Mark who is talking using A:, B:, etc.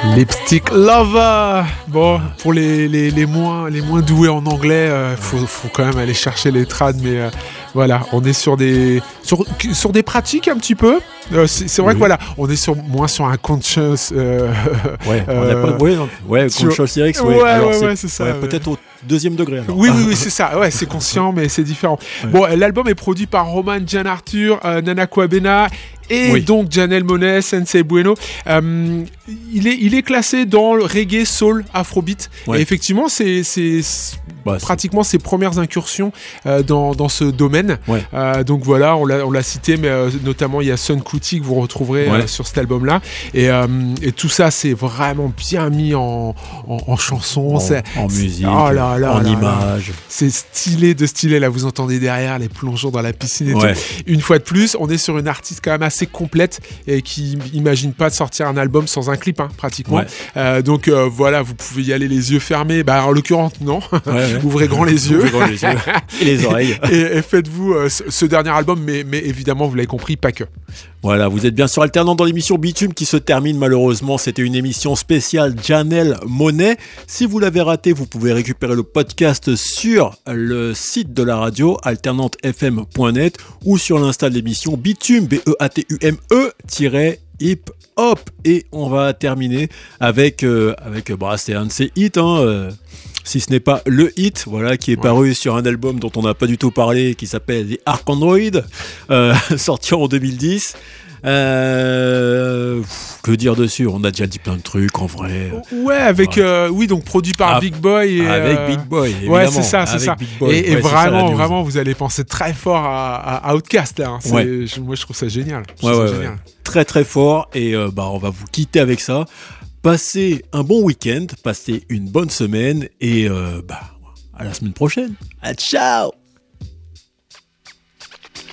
A: Lipstick Lover. Bon, pour les moins doués en anglais, faut quand même aller chercher les trad, mais voilà, on est sur des pratiques un petit peu. C'est vrai que voilà, on est moins sur un conscious.
B: conscious lyrics.
A: Ouais, c'est ça.
B: Peut-être au deuxième degré. Alors.
A: Oui, c'est ça. Ouais, c'est conscient, mais c'est différent. Ouais. Bon, l'album est produit par Roman Jan Arthur, Nana Kwabena et donc Janelle Monáe, Sensei Bueno. Il est classé dans le reggae, soul, afrobeat. Ouais. Et effectivement, c'est pratiquement ses premières incursions dans ce domaine. Ouais. Donc voilà, on l'a cité, mais notamment il y a Sun Kuti que vous retrouverez sur cet album-là. Et tout ça, c'est vraiment bien mis en chanson.
B: En musique,
A: en
B: images.
A: C'est stylé de stylé. Là, vous entendez derrière les plongeons dans la piscine et tout. Une fois de plus, on est sur une artiste quand même assez complète et qui imagine pas de sortir un album sans un clip, pratiquement. Ouais. Donc voilà, vous pouvez y aller les yeux fermés. En l'occurrence, non. Ouvrez grand les yeux.
B: Et les oreilles.
A: et faites-vous ce dernier album, mais évidemment, vous l'avez compris, pas que.
B: Voilà, vous êtes bien sûr alternant dans l'émission Bitume qui se termine malheureusement. C'était une émission spéciale Janelle Monáe. Si vous l'avez raté, vous pouvez récupérer le podcast sur le site de la radio alternantefm.net ou sur l'insta de l'émission Bitume, BEATUME-hip-hop. Et on va terminer avec c'est un de ses hits, si ce n'est pas le hit, voilà, qui est paru sur un album dont on n'a pas du tout parlé, qui s'appelle The Ark Android, sorti en 2010. Que dire dessus? On a déjà dit plein de trucs en vrai.
A: Ouais, avec donc produit par Big Boy et
B: avec Big Boy. Évidemment.
A: Ouais, c'est ça. Et vraiment, vous allez penser très fort à Outkast là. Moi, je trouve ça génial.
B: Génial. Très très fort. Et on va vous quitter avec ça. Passez un bon week-end, passez une bonne semaine et à la semaine prochaine. Ciao.